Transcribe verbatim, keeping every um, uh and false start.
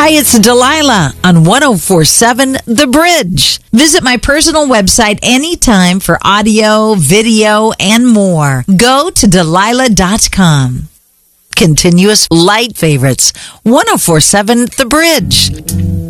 Hi, it's Delilah on one oh four point seven The Bridge. Visit my personal website anytime for audio, video, and more. Go to Delilah dot com. Continuous light favorites, one oh four point seven The Bridge.